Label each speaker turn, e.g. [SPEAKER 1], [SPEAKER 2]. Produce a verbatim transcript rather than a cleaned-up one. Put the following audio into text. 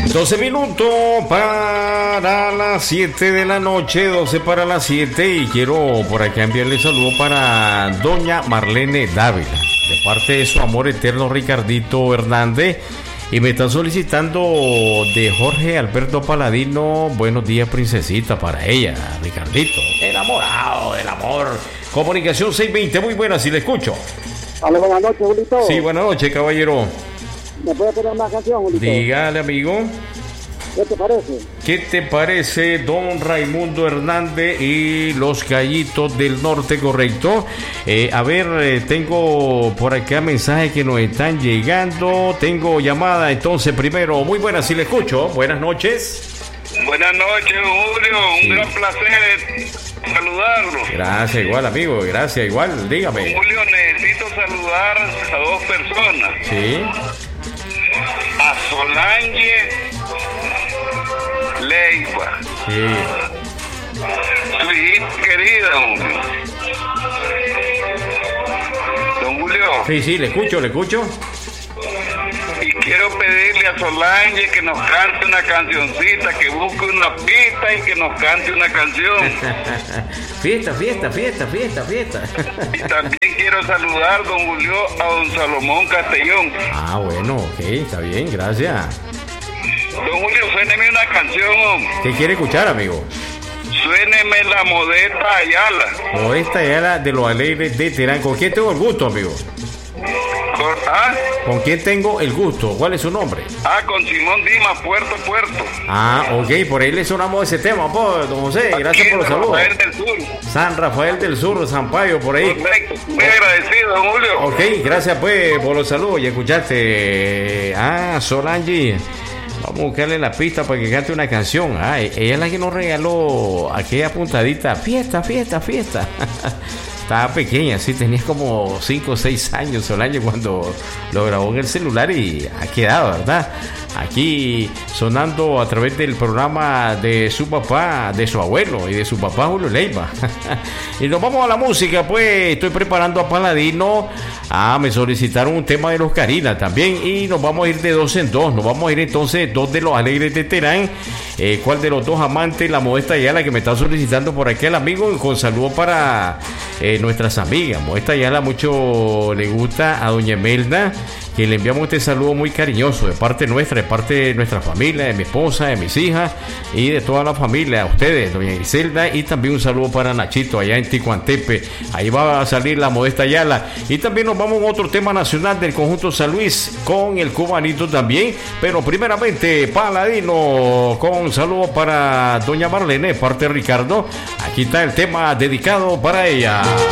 [SPEAKER 1] doce minutos para las siete de la noche, doce para las siete, y quiero por aquí enviarle saludo para doña Marlene Dávila, de parte de su amor eterno Ricardito Hernández, y me está solicitando de Jorge Alberto Paladino, buenos días princesita, para ella, Ricardito, enamorado del amor. Comunicación seiscientos veinte, muy buena, si le escucho.
[SPEAKER 2] Hola, buenas noches, Julito.
[SPEAKER 1] Sí, buenas noches, caballero.
[SPEAKER 2] ¿Me puede poner una canción, Julito?
[SPEAKER 1] Dígale, amigo.
[SPEAKER 2] ¿Qué te parece?
[SPEAKER 1] ¿Qué te parece don Raimundo Hernández y los Gallitos del Norte, correcto? Eh, a ver, eh, tengo por acá mensajes que nos están llegando. Tengo llamada, entonces, primero. Muy buenas, si le escucho. Buenas noches.
[SPEAKER 3] Buenas noches, Julio. Un
[SPEAKER 1] Sí.
[SPEAKER 3] gran placer saludarlo.
[SPEAKER 1] Gracias, igual, amigo. Gracias, igual. Dígame.
[SPEAKER 3] Julio, necesito saludar a dos personas.
[SPEAKER 1] Sí.
[SPEAKER 3] A Solange Leiva,
[SPEAKER 1] Sí.
[SPEAKER 3] su hijita querida, Julio. Don Julio,
[SPEAKER 1] Sí, sí, le escucho, le escucho.
[SPEAKER 3] y quiero pedirle a Solange que nos cante una cancioncita, que busque una pista y que nos cante una canción.
[SPEAKER 1] Fiesta, fiesta, fiesta, fiesta, fiesta.
[SPEAKER 3] Y también quiero saludar, don Julio, a don Salomón Castellón.
[SPEAKER 1] Ah, bueno, ok, está bien, gracias.
[SPEAKER 3] Don Julio, suéneme una canción, hombre.
[SPEAKER 1] ¿Qué quiere escuchar, amigo?
[SPEAKER 3] Suéneme la Modesta Ayala.
[SPEAKER 1] O esta es la de los alegres de Terán. ¿Con quién tengo el gusto, amigo?
[SPEAKER 3] Con, ah,
[SPEAKER 1] ¿Con quién tengo el gusto? ¿Cuál es su nombre?
[SPEAKER 3] ah, con Simón Dimas, Puerto Puerto.
[SPEAKER 1] Ah, ok, por ahí le sonamos ese tema, pues, don José. Gracias por los
[SPEAKER 3] Aquí,
[SPEAKER 1] saludos.
[SPEAKER 3] Rafael del Sur.
[SPEAKER 1] San Rafael del Sur, San Payo, por ahí.
[SPEAKER 3] Correcto. Muy agradecido, don Julio.
[SPEAKER 1] Ok, gracias pues por los saludos. Y escuchaste. Ah, Solange. Vamos a buscarle la pista para que cante una canción. Ah, ella es la que nos regaló aquella puntadita. Fiesta, fiesta, fiesta. Estaba pequeña, sí, tenía como cinco o seis años Solange cuando lo grabó en el celular y ha quedado, ¿verdad? Aquí sonando a través del programa de su papá, de su abuelo y de su papá Julio Leiva. Y nos vamos a la música, pues estoy preparando a Paladino. Ah, me solicitaron un tema de los Karina también y nos vamos a ir de dos en dos. Nos vamos a ir entonces dos de los alegres de Terán. Eh, ¿Cuál de los dos amantes? La Modesta Ayala, que me está solicitando por aquí el amigo, y con saludo para eh, nuestras amigas. Modesta Ayala mucho le gusta a doña Melda, que le enviamos este saludo muy cariñoso de parte nuestra, de parte de nuestra familia, de mi esposa, de mis hijas y de toda la familia, a ustedes, doña Griselda, y también un saludo para Nachito allá en Ticuantepe. Ahí va a salir la Modesta Ayala. Y también nos vamos a otro tema nacional del conjunto San Luis con el cubanito también, pero primeramente Paladino con saludo para doña Marlene, parte de Ricardo. Aquí está el tema dedicado para ella.